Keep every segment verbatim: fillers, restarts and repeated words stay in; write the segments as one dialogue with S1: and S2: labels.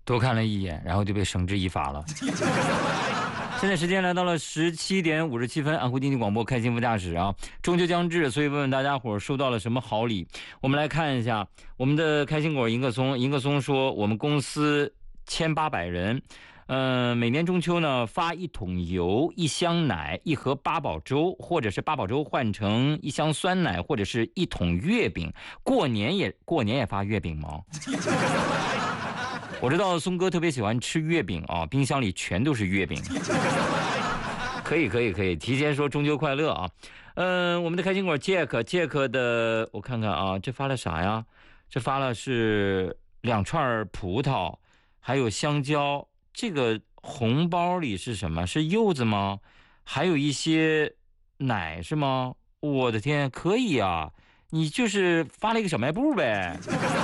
S1: 多看了一眼，然后就被绳之以法了。现在时间来到了十七点五十七分，安徽经济广播开心副驾驶啊，中秋将至，所以问问大家伙收到了什么好礼？我们来看一下我们的开心果银克松，银克松说我们公司千八百人。呃，每年中秋呢，发一桶油、一箱奶、一盒八宝粥，或者是八宝粥换成一箱酸奶，或者是一桶月饼。过年也过年也发月饼吗？我知道松哥特别喜欢吃月饼啊，冰箱里全都是月饼。可以可以可以，提前说中秋快乐啊！嗯、呃，我们的开心果 Jack Jack 的，我看看啊，这发了啥呀？这发了是两串葡萄，还有香蕉。这个红包里是什么？是柚子吗？还有一些奶是吗？我的天，可以啊！你就是发了一个小卖部呗。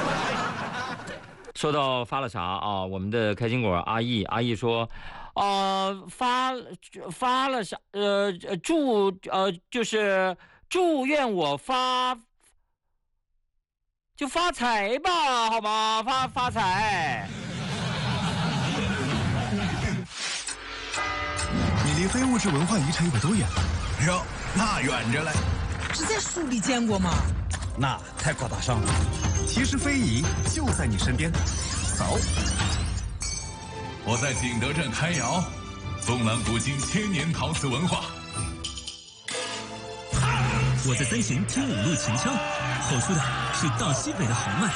S1: 说到发了啥啊？我们的开心果阿义阿义说，呃，发发了啥？呃，祝呃就是祝愿我发就发财吧，好吗？发发财。
S2: 离非物质文化遗产有多远了？
S3: 哟，那远着嘞！
S4: 只在书里见过吗？
S3: 那太高大上了。
S2: 其实非遗就在你身边。走，
S5: 我在景德镇开窑，纵览古今千年陶瓷文化。
S6: 我在三贤听五路秦腔，吼出的是大西北的豪迈。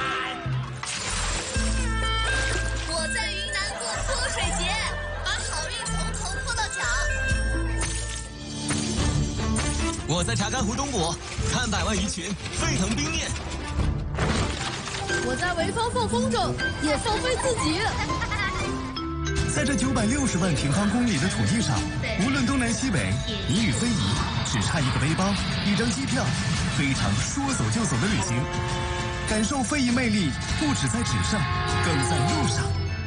S6: 我在查干湖东谷看百万鱼群沸腾冰面，
S7: 我在潍坊放风筝也放飞自己。
S2: 在这九百六十万平方公里的土地上，无论东南西北，你与非遗只差一个背包、一张机票，非常说走就走的旅行。感受非遗魅力，不止在纸上，更在路上。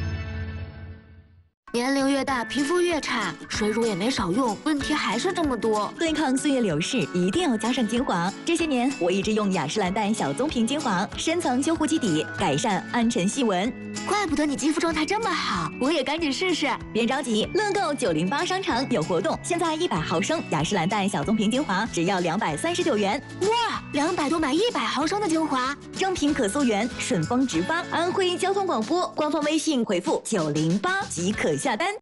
S8: 年龄越大，皮肤越差，水乳也没少用，问题还是这么多。
S9: 对抗岁月流逝，一定要加上精华。这些年，我一直用雅诗兰黛小棕瓶精华，深层修护基底，改善暗沉细纹。
S8: 怪不得你肌肤状态这么好，我也赶紧试试。
S9: 别着急，乐购九零八商城有活动，现在一百毫升雅诗兰黛小棕瓶精华只要两百三十九元。
S8: 哇，两百多买一百毫升的精华，
S9: 正品可溯源，顺丰直发。安徽交通广播官方微信回复九零八即可下单。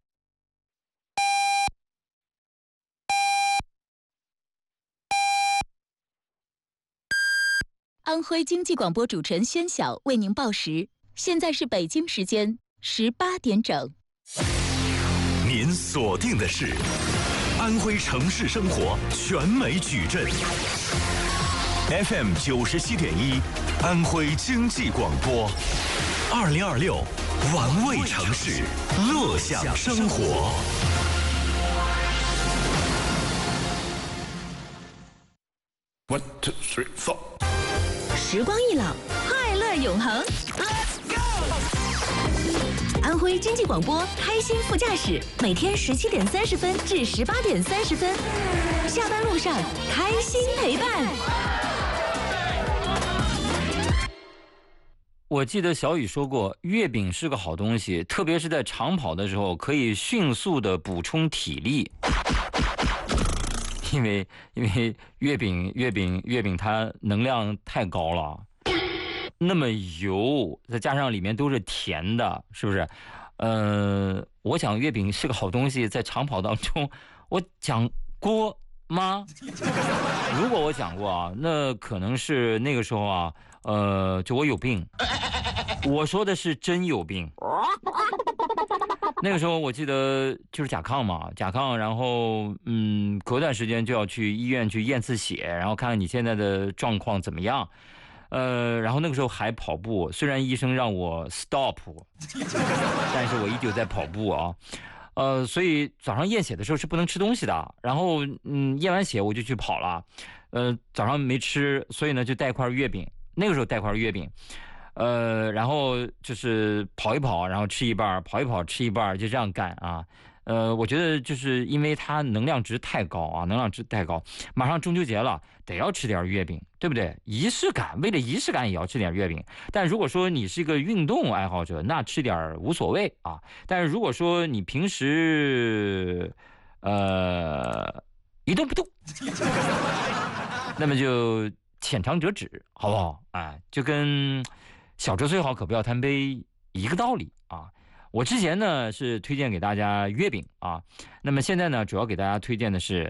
S10: 安徽经济广播主持人宣晓为您报时，现在是北京时间十八点整。
S11: 您锁定的是安徽城市生活全美矩阵 F M 九十七点一，安徽经济广播，二零二六玩味城市，乐享生活。
S5: One two three four。
S9: 时光易老，快乐永恒。Let's go！ 安徽经济广播开心副驾驶，每天十七点三十分至十八点三十分，下班路上开心陪伴。
S1: 我记得小雨说过，月饼是个好东西，特别是在长跑的时候，可以迅速的补充体力。因为因为月饼月饼月饼它能量太高了，那么油，再加上里面都是甜的，是不是？呃，我想月饼是个好东西，在长跑当中，我讲过吗？如果我讲过啊，那可能是那个时候啊，呃，就我有病，我说的是真有病。那个时候我记得就是甲亢嘛，甲亢，然后嗯，隔段时间就要去医院去验次血，然后看看你现在的状况怎么样。呃，然后那个时候还跑步，虽然医生让我 stop， 但是我依旧在跑步啊。呃，所以早上验血的时候是不能吃东西的，然后嗯，验完血我就去跑了。呃，早上没吃，所以呢就带块月饼，那个时候带块月饼。呃，然后就是跑一跑，然后吃一半，跑一跑吃一半，就这样干啊。 呃，我觉得就是因为它能量值太高啊，能量值太高，马上中秋节了，得要吃点月饼，对不对？仪式感，为了仪式感也要吃点月饼。但如果说你是一个运动爱好者，那吃点无所谓啊。但是如果说你平时呃一动不动，那么就浅尝辄止，好不好？哎，就跟小酌虽好，可不要贪杯一个道理啊。我之前呢是推荐给大家月饼啊，那么现在呢主要给大家推荐的是